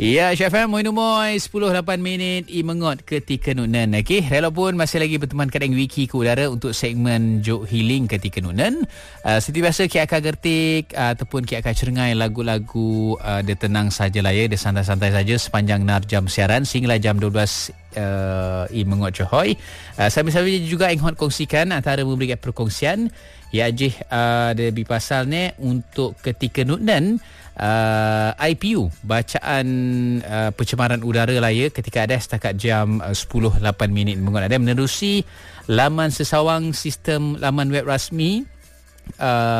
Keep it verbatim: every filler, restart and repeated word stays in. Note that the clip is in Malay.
Ya, Syaf M, Moin Umoy, sepuluh lapan minit, I mengot ketika nunan. Okey, rela pun masih lagi berteman kadang wiki ke udara untuk segmen Jok Healing ketika nunan. Uh, seperti biasa, Ki akan gertik uh, ataupun Ki akan cerengai lagu-lagu uh, dia tenang sajalah ya, dia santai-santai saja sepanjang nar jam siaran sehinggalah jam dua belas uh, I mengot Johoi. Uh, sambil-sambil juga ingin kongsikan antara memberikan perkongsian ya ajih uh, dia pasal ni untuk ketika nunan. Uh, I P U bacaan uh, pencemaran udara lah ya ketika ada setakat jam uh, sepuluh lapan minit mengenai ada menerusi laman sesawang sistem laman web rasmi uh,